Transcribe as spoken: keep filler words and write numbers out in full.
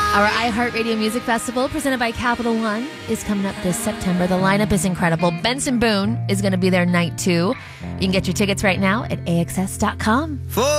Our iHeartRadio Music Festival, presented by Capital One, is coming up this September. The lineup is incredible. Benson Boone is going to be there night two. You can get your tickets right now at A X S dot com.